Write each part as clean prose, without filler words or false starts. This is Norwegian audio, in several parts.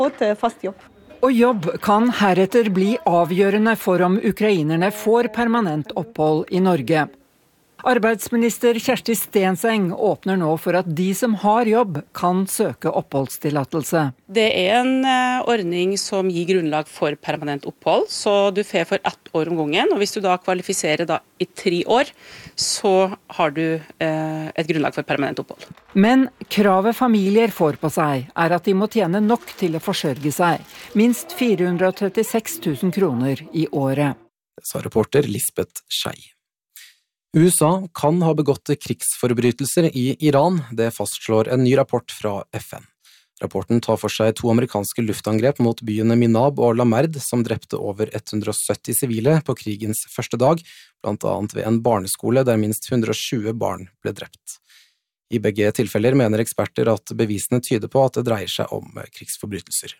Fått fast jobb. Og jobb kan heretter bli avgjørende for om ukrainerne får permanent opphold i Norge. Arbeidsminister Kjersti Stenseng åpner nå for at de som har jobb, kan søke oppholdstillatelse. Det en ordning som gir grunnlag for permanent opphold, så du får for 1 år om gangen. Og hvis du da kvalifiserer i 3 år, så har du et grunnlag for permanent opphold. Men kravet familier får på seg er at de må tjene nok til å forsørge seg. Minst 436 000 kroner i året. Det sa reporter Lisbeth Schei. USA kan ha begått krigsforbrytelser i Iran, det fastslår en ny rapport fra FN. Rapporten tar for seg 2 amerikanske luftangrep mot byene Minab og Lamerd, som drepte over 170 sivile på krigens første dag, blant annet ved en barneskole der minst 120 barn ble drept. I begge tilfeller mener eksperter at bevisene tyder på at det dreier seg om krigsforbrytelser.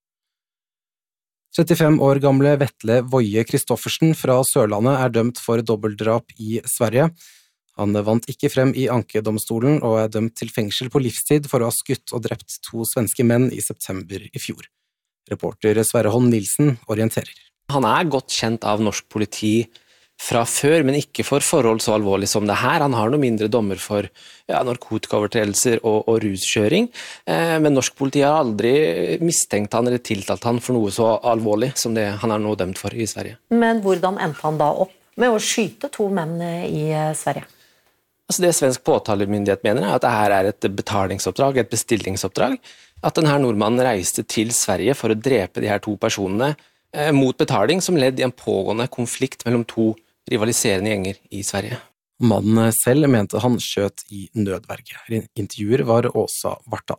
35 år gamle Vetle Woie Kristoffersen fra Sørlandet er dømt for dobbeltdrap i Sverige. Han vant ikke frem i ankedomstolen og er dømt til fengsel på livstid for å ha skutt og drept 2 svenske menn i september i fjor. Reporter Sverre Holm Nilsen orienterer. Han er godt kjent av norsk politi fra før, men ikke for forhold så alvorlig som det her. Han har noe mindre dommer for narkotikaovertredelser og ruskjøring, men norsk politi har aldri mistenkt han eller tiltalt han for noe så alvorlig som det han er nå dømt for i Sverige. Men hvordan endte han da opp med å skyte 2 menn i Sverige? Altså det svensk påtalemyndighet mener er at dette er et betalingsoppdrag, et bestillingsoppdrag, at denne nordmannen reiste til Sverige for å drepe de her 2 personene mot betaling som ledd i en pågående konflikt mellom 2 rivaliserende gjenger i Sverige. Mannen selv mente han skjøt i nødverge. Intervjuer var Åsa Vartdal.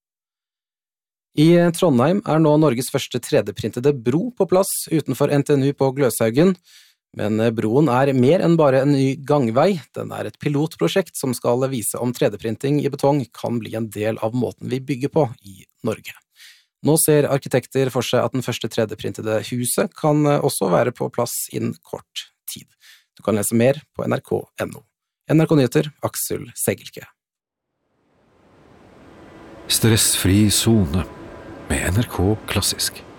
I Trondheim er nå Norges første 3D-printede bro på plass utenfor NTNU på Gløshaugen. Men broen er mer enn bare en ny gangvei. Den er et pilotprosjekt som skal vise om 3D-printing i betong kan bli en del av måten vi bygger på i Norge. Nå ser arkitekter for seg at den første 3D-printede huset kan også være på plass innen kort tid. Du kan lese mer på nrk.no. NRK Nyheter, Aksel Segelke. Stressfri zone med NRK Klassisk.